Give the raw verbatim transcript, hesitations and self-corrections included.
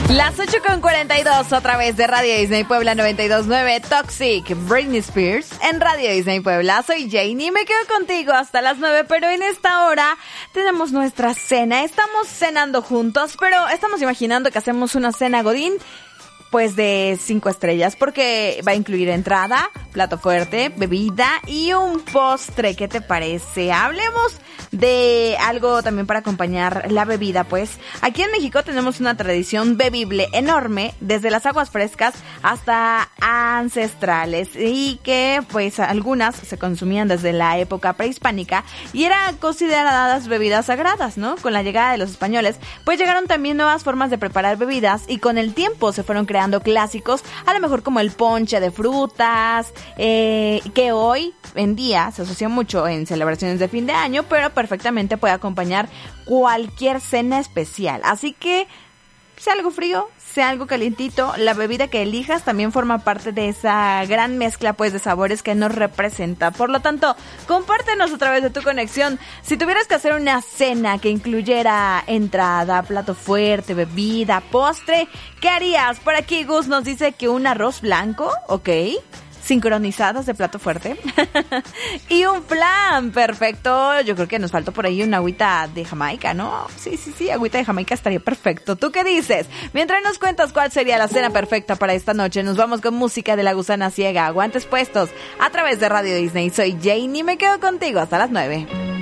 Las ocho con cuarenta y dos, otra vez de Radio Disney Puebla noventa y dos punto nueve, Toxic, Britney Spears, en Radio Disney Puebla. Soy Janie y me quedo contigo hasta las nueve, pero en esta hora tenemos nuestra cena. Estamos cenando juntos, pero estamos imaginando que hacemos una cena godín, pues de cinco estrellas, porque va a incluir entrada, plato fuerte, bebida y un postre. ¿Qué te parece? Hablemos de algo también para acompañar la bebida, pues aquí en México tenemos una tradición bebible enorme, desde las aguas frescas hasta ancestrales, y que pues algunas se consumían desde la época prehispánica y eran consideradas bebidas sagradas, ¿no? Con la llegada de los españoles, pues llegaron también nuevas formas de preparar bebidas y con el tiempo se fueron creando clásicos, a lo mejor como el ponche de frutas, eh, que hoy en día se asocia mucho en celebraciones de fin de año, pero perfectamente puede acompañar cualquier cena especial. Así que, sea algo frío, sea algo calientito, la bebida que elijas también forma parte de esa gran mezcla, pues, de sabores que nos representa. Por lo tanto, compártenos a través de tu conexión. Si tuvieras que hacer una cena que incluyera entrada, plato fuerte, bebida, postre, ¿qué harías? Por aquí Gus nos dice que un arroz blanco, ok, sincronizadas de plato fuerte y un flan, perfecto. Yo creo que nos faltó por ahí una agüita de Jamaica, ¿no? Sí, sí, sí, agüita de Jamaica estaría perfecto. ¿Tú qué dices? Mientras nos cuentas cuál sería la cena perfecta para esta noche, nos vamos con música de La Gusana Ciega, guantes puestos, a través de Radio Disney. Soy Janie y me quedo contigo hasta las nueve.